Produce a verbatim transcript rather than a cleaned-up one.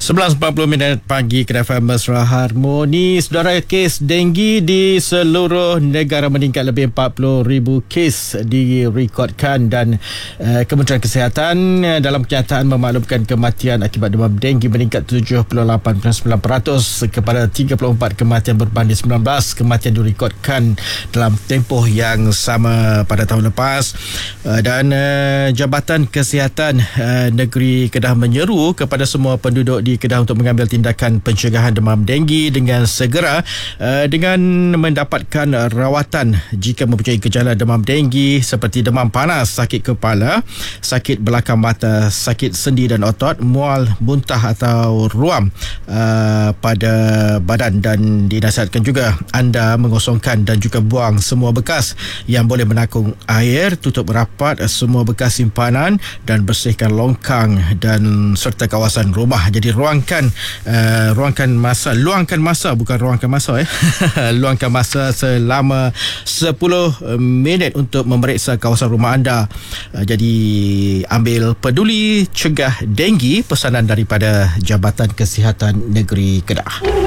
sebelas empat puluh minit pagi, Kedah F M Mesra Harmoni. Saudara, kes denggi di seluruh negara meningkat, lebih empat puluh ribu kes direkodkan dan uh, Kementerian Kesihatan uh, dalam kenyataan memaklumkan kematian akibat demam denggi meningkat tujuh puluh lapan perpuluhan sembilan peratus kepada tiga puluh empat kematian berbanding sembilan belas kematian direkodkan dalam tempoh yang sama pada tahun lepas. Uh, dan uh, Jabatan Kesihatan uh, Negeri Kedah menyeru kepada semua penduduk di Kedah untuk mengambil tindakan pencegahan demam denggi dengan segera uh, dengan mendapatkan rawatan jika mempunyai gejala demam denggi seperti demam panas, sakit kepala, sakit belakang mata, sakit sendi dan otot, mual, muntah atau ruam uh, pada badan. Dan dinasihatkan juga anda mengosongkan dan juga buang semua bekas yang boleh menakung air, tutup rapat semua bekas simpanan dan bersihkan longkang dan serta kawasan rumah. Jadi ruangkan uh, ruangkan masa luangkan masa bukan ruangkan masa eh luangkan masa selama sepuluh minit untuk memeriksa kawasan rumah anda. Uh, jadi ambil peduli cegah denggi, pesanan daripada Jabatan Kesihatan Negeri Kedah.